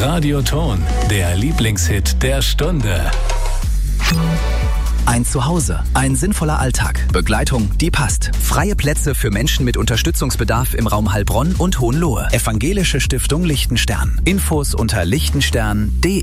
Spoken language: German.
Radioton, der Lieblingshit der Stunde. Ein Zuhause, ein sinnvoller Alltag, Begleitung, die passt. Freie Plätze für Menschen mit Unterstützungsbedarf im Raum Heilbronn und Hohenlohe. Evangelische Stiftung Lichtenstern. Infos unter lichtenstern.de.